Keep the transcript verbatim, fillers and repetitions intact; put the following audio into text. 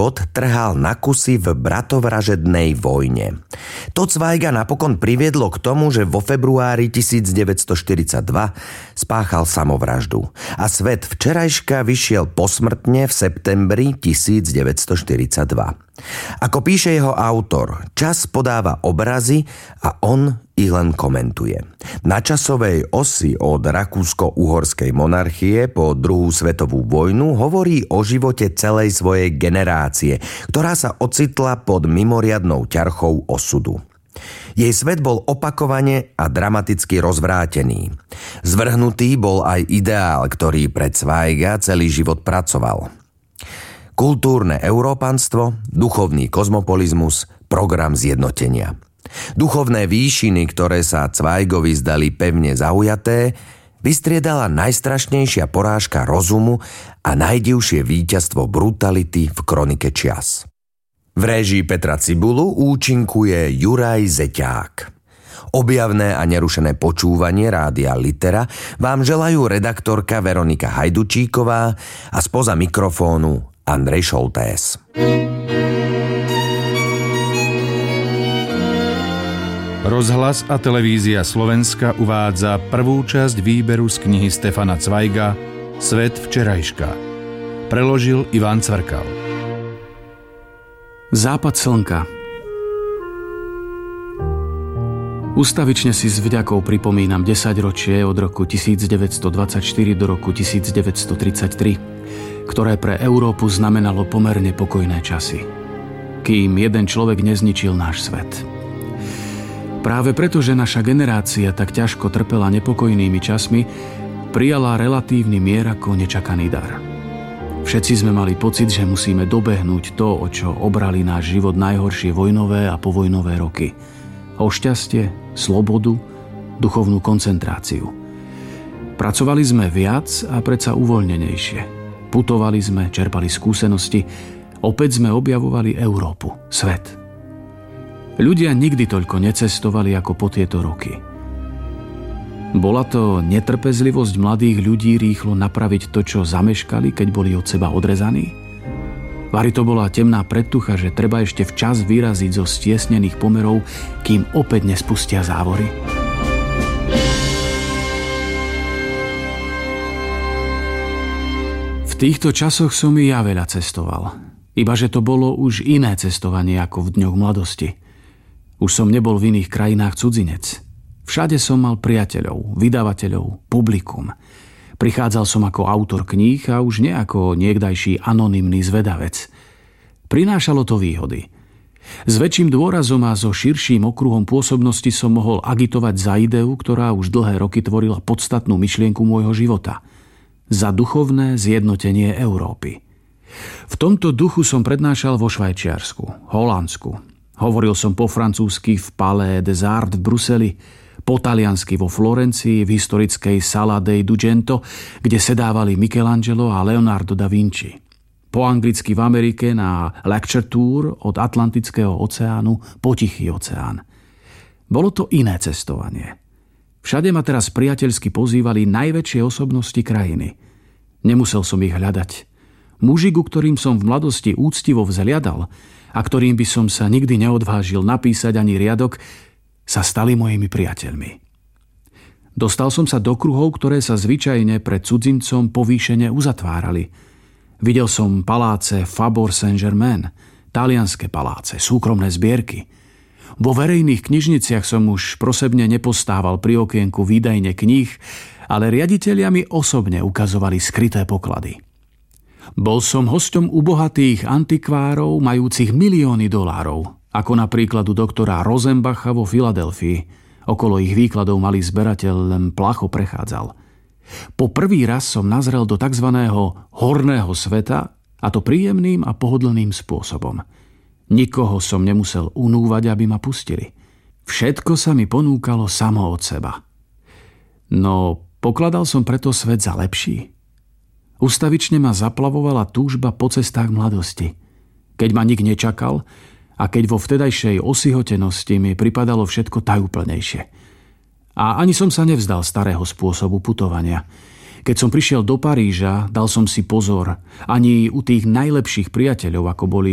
život trhal na kusy v bratovražednej vojne. To Zweiga napokon priviedlo k tomu, že vo februári devätnásťstoštyridsaťdva spáchal samovraždu a svet včerajška vyšiel posmrtne v septembri devätnásťstoštyridsaťdva. Ako píše jeho autor, čas podáva obrazy a on ich len komentuje. Na časovej osi od rakúsko-uhorskej monarchie po druhú svetovú vojnu hovorí o živote celej svojej generácie, ktorá sa ocitla pod mimoriadnou ťarchou osudu. Jej svet bol opakovane a dramaticky rozvrátený. Zvrhnutý bol aj ideál, ktorý pre Zweiga celý život pracoval. Kultúrne európanstvo, duchovný kozmopolizmus, program zjednotenia. Duchovné výšiny, ktoré sa Zweigovi zdali pevne zaujaté, vystriedala najstrašnejšia porážka rozumu a najdivšie víťazstvo brutality v kronike čias. V réžii Petra Cibulu účinkuje Juraj Zeťák. Objavné a nerušené počúvanie Rádia Litera vám želajú redaktorka Veronika Hajdučíková a spoza mikrofónu Andrej Šoltés. Rozhlas a televízia Slovenska uvádza prvú časť výberu z knihy Stefana Zweiga Svet včerajška. Preložil Ivan Cvrkal. Západ slnka. Ustavične si s vďakou pripomínam desaťročie od roku devätnásťstodvadsaťštyri do roku devätnásťstotridsaťtri, ktoré pre Európu znamenalo pomerne pokojné časy, kým jeden človek nezničil náš svet. Práve preto, že naša generácia tak ťažko trpela nepokojnými časmi, prijala relatívny mier ako nečakaný dar. Všetci sme mali pocit, že musíme dobehnúť to, o čo obrali náš život najhoršie vojnové a povojnové roky. O šťastie, slobodu, duchovnú koncentráciu. Pracovali sme viac a predsa uvoľnenejšie. Putovali sme, čerpali skúsenosti, opäť sme objavovali Európu, svet. Ľudia nikdy toľko necestovali ako po tieto roky. Bola to netrpezlivosť mladých ľudí rýchlo napraviť to, čo zameškali, keď boli od seba odrezaní? Vari to bola temná predtucha, že treba ešte včas vyraziť zo stiesnených pomerov, kým opäť nespustia závory? V týchto časoch som i ja veľa cestoval. Ibaže to bolo už iné cestovanie ako v dňoch mladosti. Už som nebol v iných krajinách cudzinec. Všade som mal priateľov, vydavateľov, publikum. Prichádzal som ako autor kníh a už nie ako niekdajší anonymný zvedavec. Prinášalo to výhody. S väčším dôrazom a so širším okruhom pôsobnosti som mohol agitovať za ideu, ktorá už dlhé roky tvorila podstatnú myšlienku môjho života. Za duchovné zjednotenie Európy. V tomto duchu som prednášal vo Švajčiarsku, Holandsku. Hovoril som po francúzsky v Palais des Arts v Bruseli, po taliansky vo Florencii v historickej Sala dei Dugento, kde sedávali Michelangelo a Leonardo da Vinci. Po anglicky v Amerike na Lecture Tour od Atlantického oceánu po Tichý oceán. Bolo to iné cestovanie. Všade ma teraz priateľsky pozývali najväčšie osobnosti krajiny. Nemusel som ich hľadať. Muži, ku ktorým som v mladosti úctivo vzhliadal a ktorým by som sa nikdy neodvážil napísať ani riadok, sa stali mojimi priateľmi. Dostal som sa do kruhov, ktoré sa zvyčajne pred cudzincom povýšene uzatvárali. Videl som paláce Faubourg Saint-Germain, talianske paláce, súkromné zbierky. Vo verejných knižniciach som už prosebne nepostával pri okienku výdajne kníh, ale riaditelia mi osobne ukazovali skryté poklady. Bol som hosťom u bohatých antikvárov majúcich milióny dolárov, ako napríklad u doktora Rosenbacha vo Filadelfii. Okolo ich výkladov malý zberateľ len placho prechádzal. Po prvý raz som nazrel do tzv. Horného sveta, a to príjemným a pohodlným spôsobom. Nikoho som nemusel unúvať, aby ma pustili. Všetko sa mi ponúkalo samo od seba. No, pokladal som preto svet za lepší. Ustavične ma zaplavovala túžba po cestách mladosti. Keď ma nik nečakal a keď vo vtedajšej osihotenosti mi pripadalo všetko tajúplnejšie. A ani som sa nevzdal starého spôsobu putovania. Keď som prišiel do Paríža, dal som si pozor. Ani u tých najlepších priateľov, ako boli